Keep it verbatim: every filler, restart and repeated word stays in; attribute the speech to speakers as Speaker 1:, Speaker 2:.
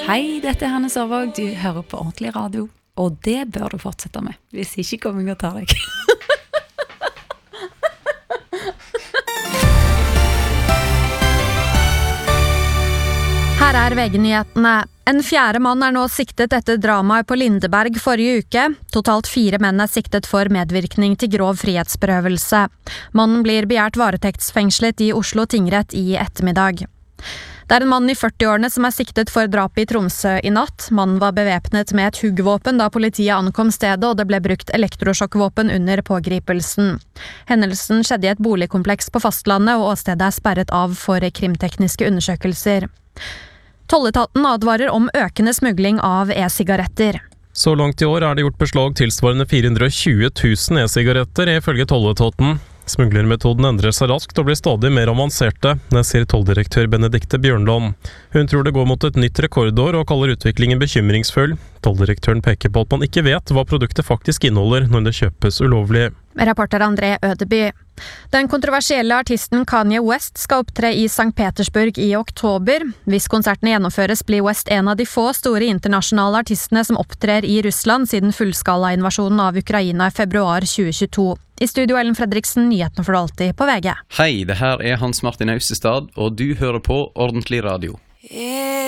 Speaker 1: Hei, dette er Hanne Sørvåg, du hører på Ordentlig Radio, og det bør du fortsette med, hvis ikke kommer jeg og tar deg.
Speaker 2: Her er V G-nyhetene. En fjerde mann er nå siktet etter dramaet på Lindeberg forrige uke. Totalt fire menn er siktet for medvirkning til grov frihetsberøvelse. Mannen blir begjært varetektsfengslet i Oslo tingrett i ettermiddag. Det er en mann i førti-årene som er siktet for drap i Tromsø i natt. Mannen var bevæpnet med et huggvåpen da politiet ankom stedet, og det ble brukt elektrosjokkvåpen under pågripelsen. Hendelsen skjedde i et boligkompleks på fastlandet, og åstedet er sperret av for krimtekniske undersøkelser. Tolletaten advarer om økende smugling av e-sigaretter.
Speaker 3: Så langt i år er det gjort beslag tilsvarende fire hundre og tjue tusen e-sigaretter, ifølge tolletaten. Smuglermetoden endrer seg raskt og blir stadig mer avanserte, det sier tolldirektør Benedikte Bjørnland. Hun tror det går mot et nytt rekordår og kaller utviklingen bekymringsfull. Tolldirektøren peker på at man ikke vet hva produktet faktisk inneholder når det kjøpes ulovlig.
Speaker 2: Rapporter André Ødeby. Den kontroversielle artisten Kanye West skal opptre i Sankt Petersburg i oktober. Hvis konsertene gjennomføres, blir West en av de få store internasjonale artistene som opptrer i Russland siden fullskala-invasjonen av Ukraina i februar tjue tjueto. I studio Ellen Fredriksen, nyhetene for alltid på V G.
Speaker 4: Hei, det her er Hans Martin Austestad, og du hører på Ordentlig Radio.